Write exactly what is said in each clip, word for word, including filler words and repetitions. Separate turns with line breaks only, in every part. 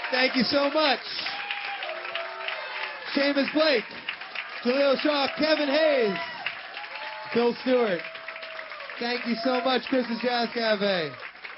Thank you so much. Seamus Blake, Jaleel Shaw, Kevin Hayes, Phil Stewart. Thank you so much, Chris's Jazz Cafe.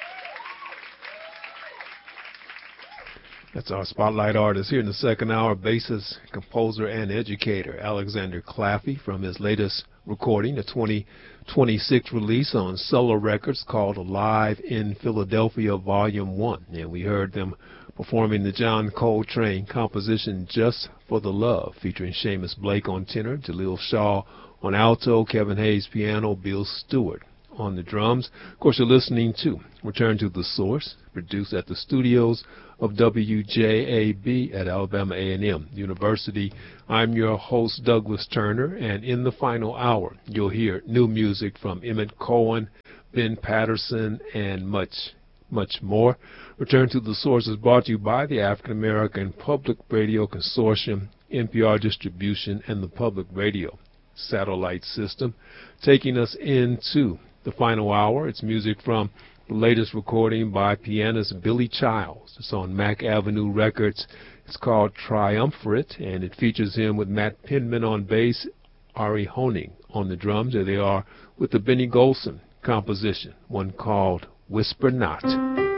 That's our spotlight artist here in the second hour, bassist, composer, and educator, Alexander Claffey, from his latest recording, a twenty twenty-six release on Solar Records called Alive in Philadelphia, Volume one. And we heard them performing the John Coltrane composition Just for the Love, featuring Seamus Blake on tenor, Jaleel Shaw on alto, Kevin Hayes piano, Bill Stewart on the drums. Of course, you're listening to Return to the Source, produced at the studios of W J A B at Alabama A and M University. I'm your host, Douglas Turner, and in the final hour, you'll hear new music from Emmett Cohen, Ben Patterson, and much, much more. Return to the Source is brought to you by the African American Public Radio Consortium, N P R Distribution, and the Public Radio Satellite System. Taking us into the final hour, it's music from the latest recording by pianist Billy Childs. It's on Mack Avenue Records. It's called Triumvirate, and it features him with Matt Penman on bass, Ari Honing on the drums. There they are with the Benny Golson composition, one called Whisper Not.